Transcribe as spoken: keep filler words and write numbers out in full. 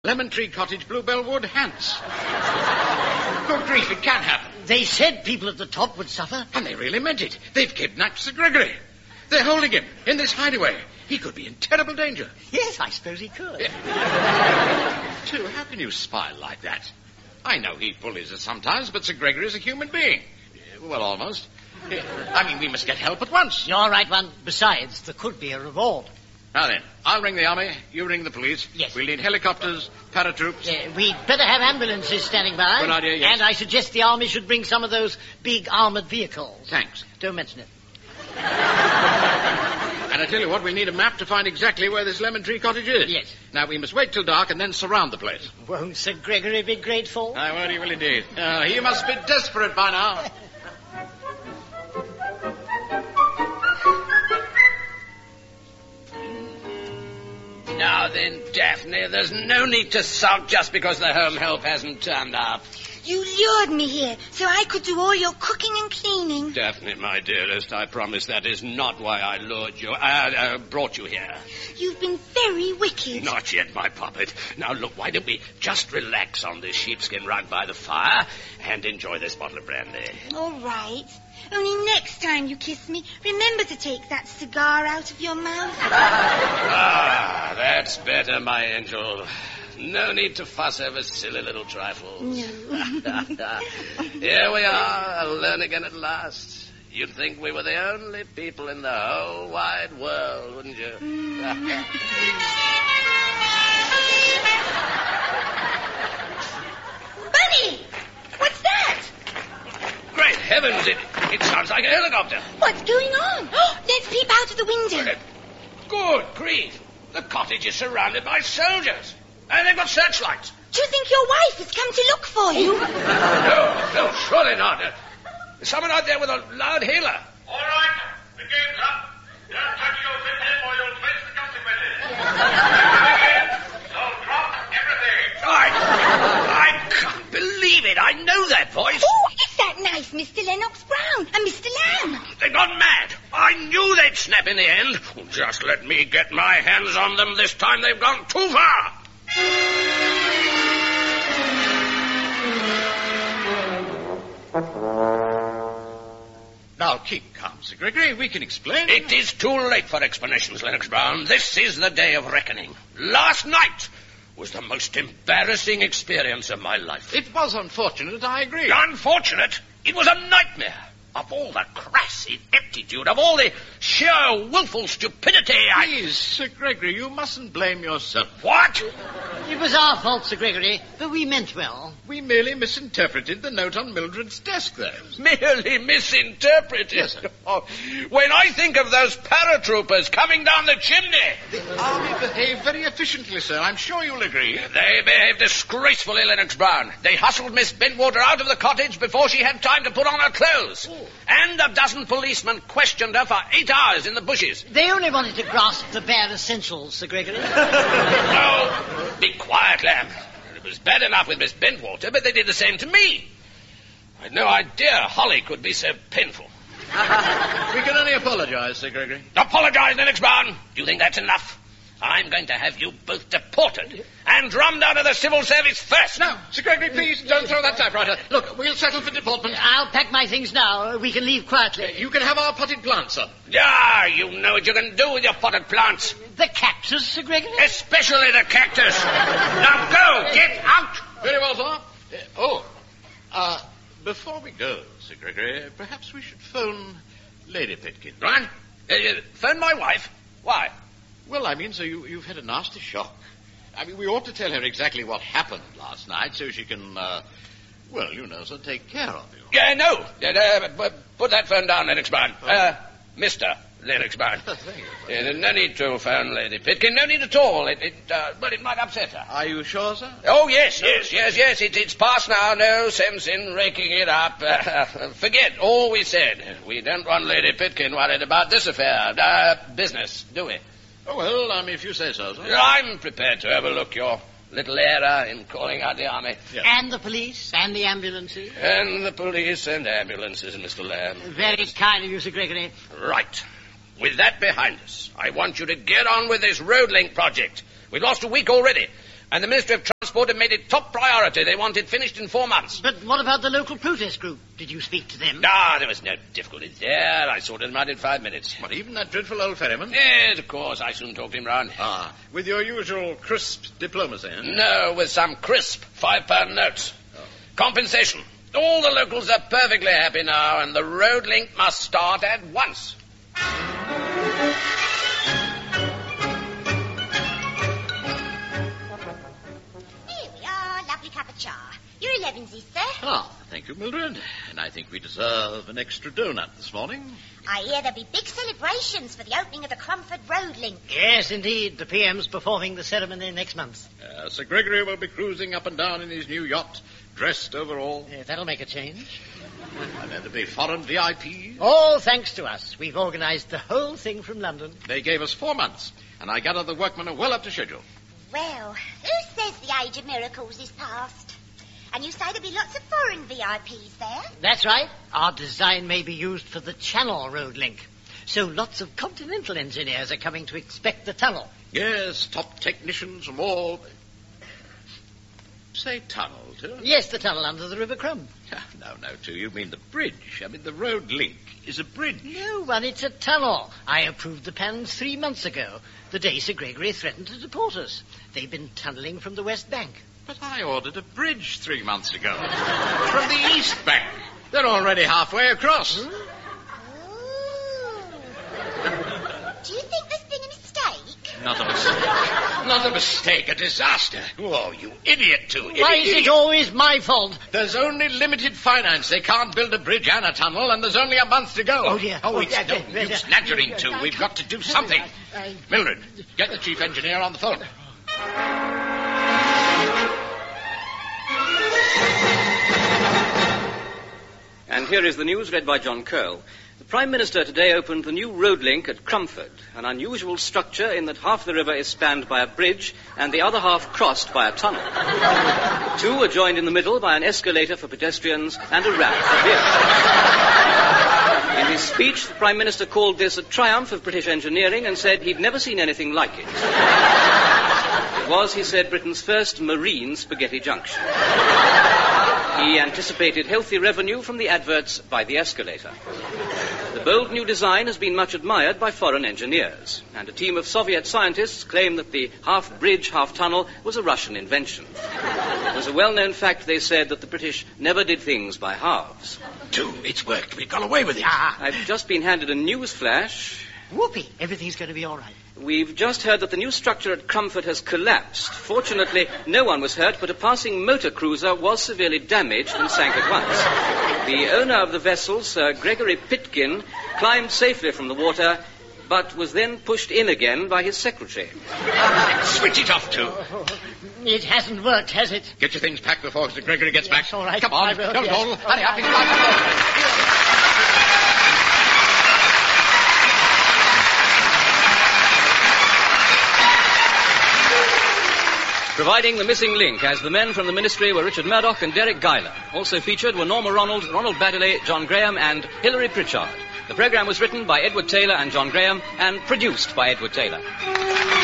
Lemon Tree Cottage, Bluebell Wood, Hants. Good grief, it can happen. They said people at the top would suffer. And they really meant it. They've kidnapped Sir Gregory. They're holding him in this hideaway. He could be in terrible danger. Yes, I suppose he could. Too, how can you smile like that? I know he bullies us sometimes, but Sir Gregory is a human being. Well, almost. I mean, we must get help at once. You're right, one. Besides, there could be a reward. Now then, I'll ring the army, you ring the police. Yes. We'll need helicopters, paratroops. Uh, we'd better have ambulances standing by. Good idea, yes. And I suggest the army should bring some of those big armoured vehicles. Thanks. Don't mention it. And I tell you what, we'll need a map to find exactly where this Lemon Tree Cottage is. Yes. Now, we must wait till dark and then surround the place. Won't Sir Gregory be grateful? I won't, he will indeed. Uh, he must be desperate by now. Now then, Daphne, there's no need to sulk just because the home help hasn't turned up. You lured me here so I could do all your cooking and cleaning. Daphne, my dearest, I promise that is not why I lured you, uh, uh, brought you here. You've been very wicked. Not yet, my puppet. Now, look, why don't we just relax on this sheepskin rug by the fire and enjoy this bottle of brandy? All right. Only next time you kiss me, remember to take that cigar out of your mouth. Ah, that's better, my angel. No need to fuss over silly little trifles. No. Here we are, alone again at last. You'd think we were the only people in the whole wide world, wouldn't you? Mm. Bunny! What's that? Great heavens, it, it sounds like a helicopter. What's going on? Let's peep out of the window. Good grief. The cottage is surrounded by soldiers. And they've got searchlights. Do you think your wife has come to look for you? No, no, surely not. Uh, There's someone out there with a loud hailer. All right, the game's up. Don't touch your victim or you'll face the consequences. So drop everything. I, I can't believe it. I know that voice. Oh, it's that nice Mister Lennox Brown and Mister Lamb. They've gone mad. I knew they'd snap in the end. Just let me get my hands on them this time. They've gone too far. Now, keep calm, Sir Gregory. We can explain. It is too late for explanations, Lennox Brown. This is the day of reckoning. Last night was the most embarrassing experience of my life. It was unfortunate, I agree. Unfortunate? It was a nightmare. Of all the crass ineptitude, of all the sheer willful stupidity, I... Please, Sir Gregory, you mustn't blame yourself. What? It was our fault, Sir Gregory, but we meant well. We merely misinterpreted the note on Mildred's desk, though. Merely misinterpreted? Yes, sir. Oh, when I think of those paratroopers coming down the chimney... The army behaved very efficiently, sir. I'm sure you'll agree. They behaved disgracefully, Lennox Brown. They hustled Miss Bentwater out of the cottage before she had time to put on her clothes. Oh. And a dozen policemen questioned her for eight hours in the bushes. They only wanted to grasp the bare essentials, Sir Gregory. Oh, be quiet, Lamb. It was bad enough with Miss Bentwater, but they did the same to me. I had no idea Holly could be so painful. We can only apologize, Sir Gregory. Apologize, Lennox Brown. Do you think that's enough? I'm going to have you both deported and drummed out of the civil service first. No, Sir Gregory, please don't throw that typewriter. Look, we'll settle for deportment. I'll pack my things now. We can leave quietly. You can have our potted plants, sir. Yeah, you know what you can do with your potted plants. The cactus, Sir Gregory? Especially the cactus. Now go, get out. Very well, sir. Uh, oh, uh, before we go, Sir Gregory, perhaps we should phone Lady Pitkin. Right? Uh, phone my wife. Why? Well, I mean, so you, you've had a nasty shock. I mean, we ought to tell her exactly what happened last night so she can, uh, well, you know, so take care of you. Yeah, no. Uh, uh, put that phone down, Lennox Brown. Uh, Mister Lennox Brown. Thank you. Uh, no need to phone Lady Pitkin. No need at all. It, it uh, well, it might upset her. Are you sure, sir? Oh, yes, yes, yes, yes. It, it's past now. No sense in raking it up. Uh, forget all we said. We don't want Lady Pitkin worried about this affair. Uh, business, do we? Oh, well, I mean, if you say so, sir. I'm prepared to overlook your little error in calling out the army. Yes. And the police and the ambulances. And the police and ambulances, Mister Lamb. Very kind of you, Sir Gregory. Right. With that behind us, I want you to get on with this road link project. We've lost a week already, and the Ministry of Transport Transport have made it top priority. They want it finished in four months. But what about the local protest group? Did you speak to them? Ah, there was no difficulty there. I sorted them out in five minutes. What, even that dreadful old ferryman? Yes, of course. I soon talked him round. Ah, with your usual crisp diplomacy, eh? No, with some crisp five-pound notes. Oh. Compensation. All the locals are perfectly happy now, and the road link must start at once. Here we are, lovely cup of char. Your elevensies, sir. Ah, thank you, Mildred. And I think we deserve an extra donut this morning. I hear there'll be big celebrations for the opening of the Crumford Road link. Yes, indeed. The P M's performing the ceremony next month. Uh, Sir Gregory will be cruising up and down in his new yacht, dressed overall. Yeah, that'll make a change. And there'll be foreign V I Ps. All thanks to us. We've organised the whole thing from London. They gave us four months, and I gather the workmen are well up to schedule. Well, who says the age of miracles is past? And you say there'll be lots of foreign V I Ps there? That's right. Our design may be used for the Channel Road link. So lots of continental engineers are coming to inspect the tunnel. Yes, top technicians from all... Say tunnel, too? Yes, the tunnel under the River Crum. No, no, too. You mean the bridge. I mean, the road link is a bridge. No, one, it's a tunnel. I approved the plans three months ago, the day Sir Gregory threatened to deport us. They've been tunnelling from the West Bank. But I ordered a bridge three months ago. From the East Bank. They're already halfway across. Ooh. Do you think there's been a mistake? Not a mistake. Not a mistake, a disaster. Oh, you idiot, too. Why is it always my fault? There's only limited finance. They can't build a bridge and a tunnel, and there's only a month to go. Oh, dear. Oh, Oh, it's dear, no dear, use dear. nagging to. We've got to do something. I- I- Mildred, get the chief engineer on the phone. And here is the news read by John Curl. The Prime Minister today opened the new road link at Crumford, an unusual structure in that half the river is spanned by a bridge and the other half crossed by a tunnel. Two are joined in the middle by an escalator for pedestrians and a ramp for vehicles. In his speech, the Prime Minister called this a triumph of British engineering and said he'd never seen anything like it. It was, he said, Britain's first marine spaghetti junction. He anticipated healthy revenue from the adverts by the escalator. The bold new design has been much admired by foreign engineers, and a team of Soviet scientists claim that the half-bridge, half-tunnel was a Russian invention. It was a well-known fact, they said, that the British never did things by halves. Two, it's worked. We've got away with it. Ah, I've just been handed a news flash. whoopee. Everything's going to be all right. We've just heard that the new structure at Crumford has collapsed. Fortunately, no one was hurt, but a passing motor cruiser was severely damaged and sank at once. The owner of the vessel, Sir Gregory Pitkin, climbed safely from the water, but was then pushed in again by his secretary. Switch it off, too. It hasn't worked, has it? Get your things packed before Sir Gregory gets Yes, back. all right. Come on, I will, don't yes. hold. Hurry up. All He's right. got Providing the missing link as the men from the ministry were Richard Murdoch and Derek Guyler. Also featured were Norma Ronald, Ronald Baddeley, John Graham and Hilary Pritchard. The programme was written by Edward Taylor and John Graham and produced by Edward Taylor.